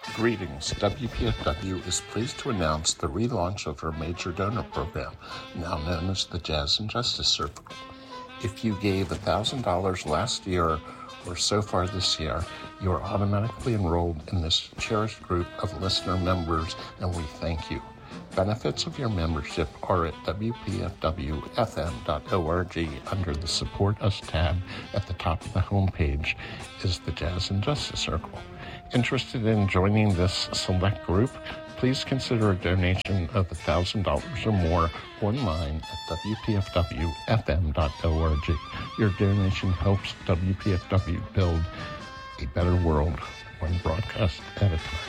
Greetings. WPFW is pleased to announce the relaunch of our major donor program, now known as the Jazz and Justice Circle. If you gave $1,000 last year or so far this year, you are automatically enrolled in this cherished group of listener members, and we thank you. Benefits of your membership are at WPFWFM.org. Under the Support Us tab at the top of the homepage is the Jazz and Justice Circle. Interested in joining this select group? Please consider a donation of $1,000 or more online at WPFWFM.org. Your donation helps WPFW build a better world, one broadcast at a time.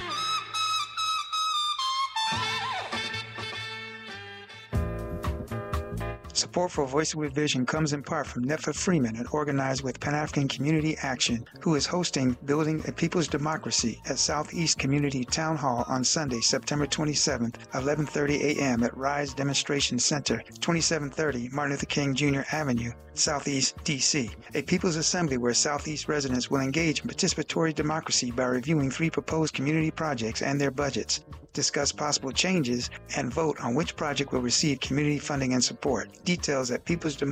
Support for Voices with Vision comes in part from Netfa Freeman and Organized with Pan-African Community Action, who is hosting Building a People's Democracy at Southeast Community Town Hall on Sunday, September 27th, 11:30 a.m. at Rise Demonstration Center, 2730 Martin Luther King Jr. Avenue, Southeast, D.C. A People's Assembly where Southeast residents will engage in participatory democracy by reviewing 3 proposed community projects and their budgets, discuss possible changes, and vote on which project will receive community funding and support. Details at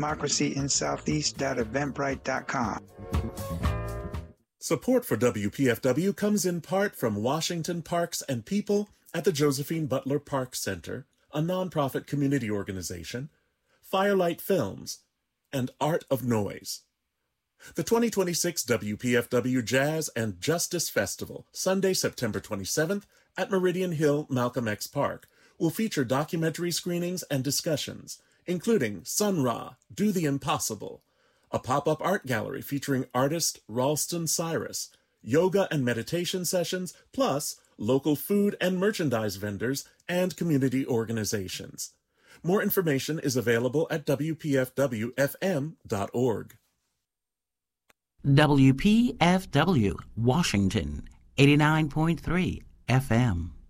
peoplesdemocracyInsoutheast.eventbrite.com. Support for WPFW comes in part from Washington Parks and People at the Josephine Butler Park Center, a nonprofit community organization, Firelight Films, and Art of Noise. The 2026 WPFW Jazz and Justice Festival, Sunday, September 27th, at Meridian Hill Malcolm X Park, will feature documentary screenings and discussions, including Sun Ra, Do the Impossible, a pop-up art gallery featuring artist Ralston Cyrus, yoga and meditation sessions, plus local food and merchandise vendors and community organizations. More information is available at WPFWFM.org. WPFW, Washington, 89.3 FM.